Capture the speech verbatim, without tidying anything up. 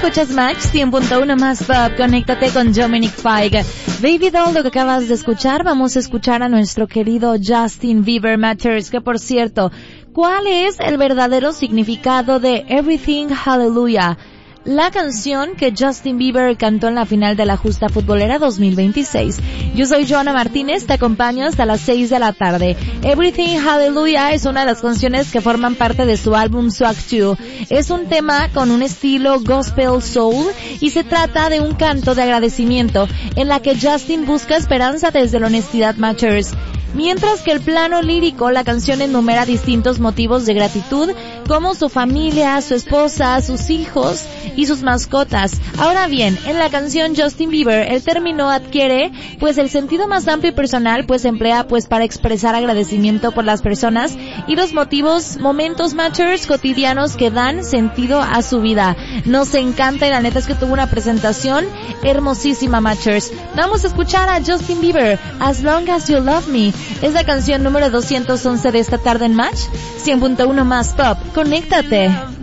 escuchas Match cien punto uno más Pop. Conéctate con Dominic Fike. Baby Doll, lo que acabas de escuchar, vamos a escuchar a nuestro querido Justin Bieber Matters, que por cierto, ¿cuál es el verdadero significado de Everything Hallelujah? La canción que Justin Bieber cantó en la final de la Justa Futbolera dos mil veintiséis. Yo soy Joana Martínez, te acompaño hasta las seis de la tarde. Everything Hallelujah es una de las canciones que forman parte de su álbum Swag dos. Es un tema con un estilo gospel soul y se trata de un canto de agradecimiento en la que Justin busca esperanza desde la honestidad Matchers. Mientras que el plano lírico, la canción enumera distintos motivos de gratitud, como su familia, su esposa, sus hijos y sus mascotas. Ahora bien, en la canción Justin Bieber, el término adquiere, pues, el sentido más amplio y personal, pues, se emplea, pues, para expresar agradecimiento por las personas y los motivos, momentos matchers cotidianos que dan sentido a su vida. Nos encanta y la neta es que tuvo una presentación hermosísima, matchers. Vamos a escuchar a Justin Bieber, As Long As You Love Me. Es la canción número doscientos once de esta tarde en Match, cien punto uno más Pop. Conéctate.